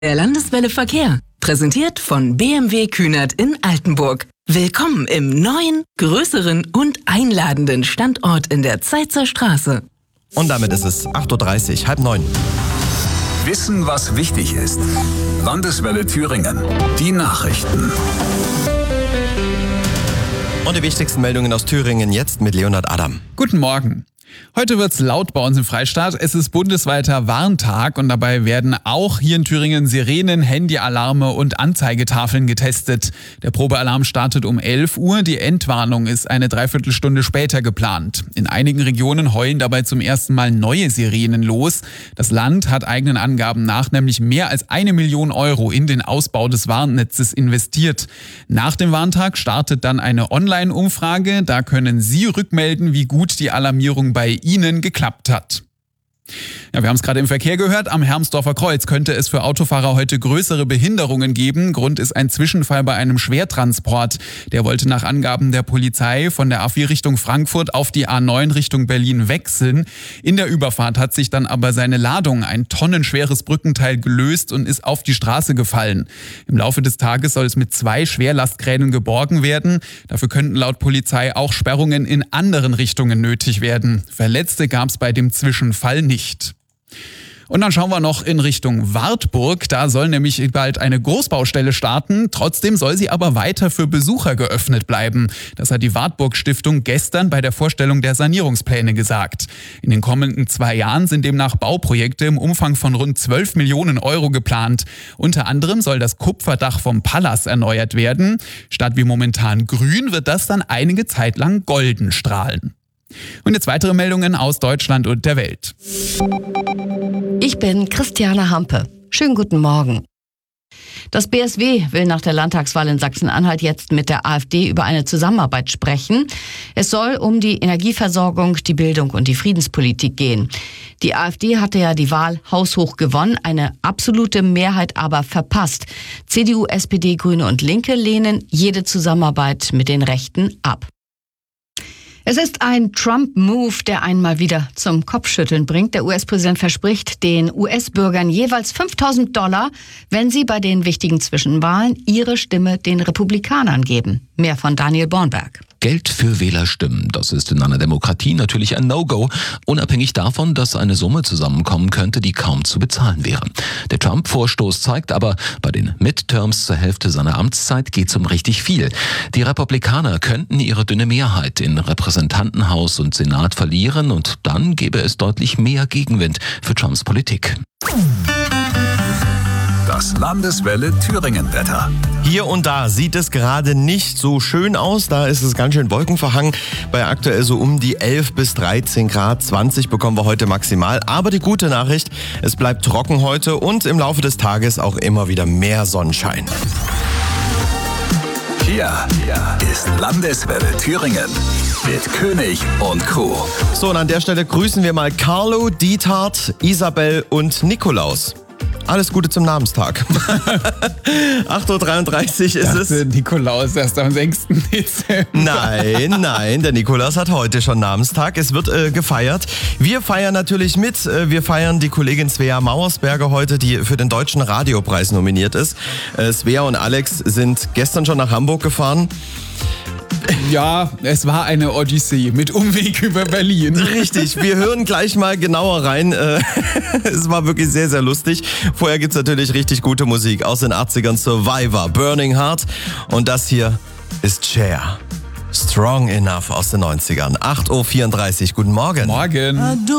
Der Landeswelle Verkehr, präsentiert von BMW Kühnert in Altenburg. Willkommen im neuen, größeren und einladenden Standort in der Zeitzer Straße. Und damit ist es 8.30 Uhr, 8:30. Wissen, was wichtig ist. Landeswelle Thüringen. Die Nachrichten. Und die wichtigsten Meldungen aus Thüringen jetzt mit Leonhard Adam. Guten Morgen. Heute wird's laut bei uns im Freistaat. Es ist bundesweiter Warntag und dabei werden auch hier in Thüringen Sirenen, Handyalarme und Anzeigetafeln getestet. Der Probealarm startet um 11 Uhr. Die Endwarnung ist eine Dreiviertelstunde später geplant. In einigen Regionen heulen dabei zum ersten Mal neue Sirenen los. Das Land hat eigenen Angaben nach nämlich mehr als 1 Million Euro in den Ausbau des Warnnetzes investiert. Nach dem Warntag startet dann eine Online-Umfrage. Da können Sie rückmelden, wie gut die Alarmierung bei Ihnen geklappt hat. Ja, wir haben es gerade im Verkehr gehört. Am Hermsdorfer Kreuz könnte es für Autofahrer heute größere Behinderungen geben. Grund ist ein Zwischenfall bei einem Schwertransport. Der wollte nach Angaben der Polizei von der A4 Richtung Frankfurt auf die A9 Richtung Berlin wechseln. In der Überfahrt hat sich dann aber seine Ladung, ein tonnenschweres Brückenteil, gelöst und ist auf die Straße gefallen. Im Laufe des Tages soll es mit 2 Schwerlastkränen geborgen werden. Dafür könnten laut Polizei auch Sperrungen in anderen Richtungen nötig werden. Verletzte gab es bei dem Zwischenfall nicht. Und dann schauen wir noch in Richtung Wartburg. Da soll nämlich bald eine Großbaustelle starten. Trotzdem soll sie aber weiter für Besucher geöffnet bleiben. Das hat die Wartburg Stiftung gestern bei der Vorstellung der Sanierungspläne gesagt. In den kommenden 2 Jahren sind demnach Bauprojekte im Umfang von rund 12 Millionen Euro geplant. Unter anderem soll das Kupferdach vom Palas erneuert werden. Statt wie momentan grün wird das dann einige Zeit lang golden strahlen. Und jetzt weitere Meldungen aus Deutschland und der Welt. Ich bin Christiane Hampe. Schönen guten Morgen. Das BSW will nach der Landtagswahl in Sachsen-Anhalt jetzt mit der AfD über eine Zusammenarbeit sprechen. Es soll um die Energieversorgung, die Bildung und die Friedenspolitik gehen. Die AfD hatte ja die Wahl haushoch gewonnen, eine absolute Mehrheit aber verpasst. CDU, SPD, Grüne und Linke lehnen jede Zusammenarbeit mit den Rechten ab. Es ist ein Trump-Move, der einmal wieder zum Kopfschütteln bringt. Der US-Präsident verspricht den US-Bürgern jeweils $5.000, wenn sie bei den wichtigen Zwischenwahlen ihre Stimme den Republikanern geben. Mehr von Daniel Bornberg. Geld für Wählerstimmen, das ist in einer Demokratie natürlich ein No-Go, unabhängig davon, dass eine Summe zusammenkommen könnte, die kaum zu bezahlen wäre. Der Trump-Vorstoß zeigt aber, bei den Midterms zur Hälfte seiner Amtszeit geht's um richtig viel. Die Republikaner könnten ihre dünne Mehrheit in Repräsentantenhaus und Senat verlieren und dann gäbe es deutlich mehr Gegenwind für Trumps Politik. Das Landeswelle Thüringen-Wetter. Hier und da sieht es gerade nicht so schön aus. Da ist es ganz schön wolkenverhangen. Bei aktuell so um die 11 bis 13 Grad. 20 bekommen wir heute maximal. Aber die gute Nachricht, es bleibt trocken heute und im Laufe des Tages auch immer wieder mehr Sonnenschein. Hier ist Landeswelle Thüringen mit König und Crew. So, und an der Stelle grüßen wir mal Carlo, Diethard, Isabel und Nikolaus. Alles Gute zum Namenstag. 8.33 Uhr ist es. Der Nikolaus erst am 6. Dezember. Nein, der Nikolaus hat heute schon Namenstag. Es wird gefeiert. Wir feiern natürlich mit. Wir feiern die Kollegin Svea Mauersberger heute, die für den Deutschen Radiopreis nominiert ist. Svea und Alex sind gestern schon nach Hamburg gefahren. Ja, es war eine Odyssee mit Umweg über Berlin. Richtig, wir hören gleich mal genauer rein. Es war wirklich sehr, sehr lustig. Vorher gibt's natürlich richtig gute Musik aus den 80ern. Survivor, Burning Heart. Und das hier ist Cher. Strong Enough aus den 90ern. 8.34 Uhr, guten Morgen. Morgen.